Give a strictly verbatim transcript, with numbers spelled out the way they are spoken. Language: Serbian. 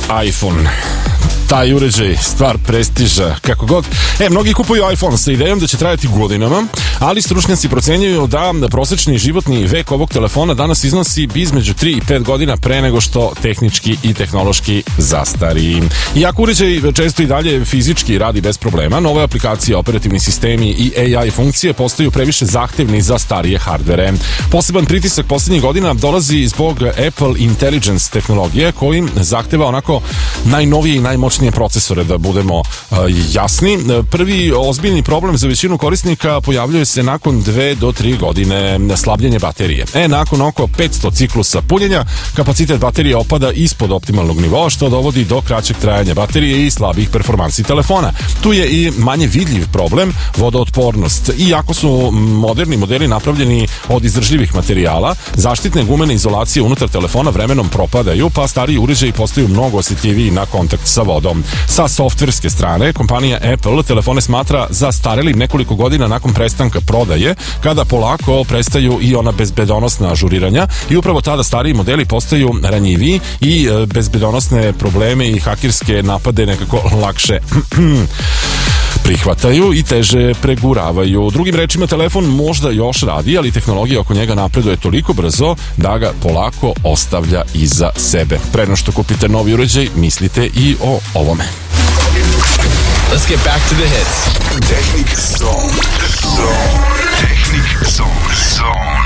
iPhone. Taj uređaj, stvar prestiža, kako god. E, mnogi kupuju iPhone sa idejom da će trajati godinama, ali stručnjaci procenjuju da prosečni životni vek ovog telefona danas iznosi između tri i pet godina pre nego što tehnički i tehnološki zastari. Iako uređaj često i dalje fizički radi bez problema, nove aplikacije, operativni sistemi i A I funkcije postaju previše zahtevni za starije hardvere. Poseban pritisak poslednjih godina dolazi zbog Apple Intelligence tehnologije, kojim zahteva onako najnovije i najmoćnije procesore, da budemo uh, jasni. Prvi ozbiljni problem za većinu korisnika pojavljuje se nakon dve do tri godine slabljenje baterije. E, nakon oko petsto ciklusa punjenja, kapacitet baterije opada ispod optimalnog nivoa, što dovodi do kraćeg trajanja baterije i slabih performansi telefona. Tu je i manje vidljiv problem, vodootpornost. Iako su moderni modeli napravljeni od izdržljivih materijala, zaštitne gumene izolacije unutar telefona vremenom propadaju, pa stariji uređaji postaju mnogo osjetljiviji na kontakt sa vodom. Sa softverske strane, kompanija Apple telefone smatra zastarelim nekoliko godina nakon prestanka prodaje, kada polako prestaju i ona bezbedonosna ažuriranja, i upravo tada stariji modeli postaju ranjiviji i bezbedonosne probleme i hakirske napade nekako lakše prihvataju i teže preguravaju. Drugim rečima, telefon možda još radi, ali tehnologija oko njega napreduje toliko brzo da ga polako ostavlja iza sebe. Pre nego što kupite novi uređaj, mislite i o ovome. Let's get back to the hits. Technic Zone. Zone. Technic Zone. Zone.